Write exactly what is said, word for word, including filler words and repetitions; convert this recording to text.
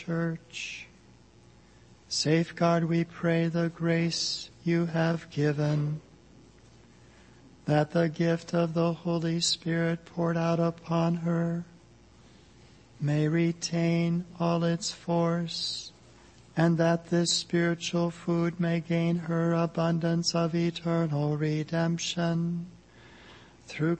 Church. Safeguard, we pray, the grace you have given, that the gift of the Holy Spirit poured out upon her may retain all its force, and that this spiritual food may gain her abundance of eternal redemption. Through